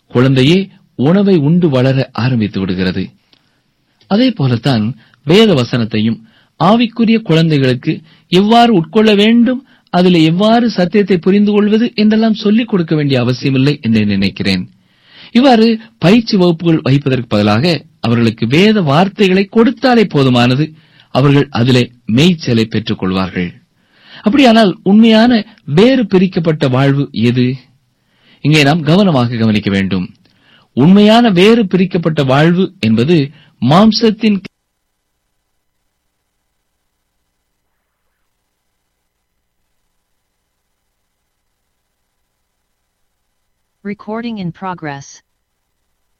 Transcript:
குழந்தையே உணவை உண்டு வளர ஆரம்பித்து விடுகிறது. அதே போலத்தான் வேத வசனத்தையும் ஆவிக்குரிய குழந்தைகளுக்கு எவ்வாறு உட்கொள்ள வேண்டும், அதில் எவ்வாறு சத்தியத்தை புரிந்து கொள்வது என்றெல்லாம் சொல்லிக் கொடுக்க வேண்டிய அவசியமில்லை என்று நினைக்கிறேன். இவ்வாறு பயிற்சி வகுப்புகள் வைப்பதற்கு பதிலாக அவர்களுக்கு வேத வார்த்தைகளை கொடுத்தாலே போதுமானது. அவர்கள் அதிலே மேய்ச்சலை பெற்றுக் கொள்வார்கள். அப்படியானால் உண்மையான வேறு பிரிக்கப்பட்ட வாழ்வு எது? இங்கே நாம் கவனமாக கவனிக்க வேண்டும். உண்மையான வேறு பிரிக்கப்பட்ட வாழ்வு என்பது மாம்சத்தின் Recording in progress.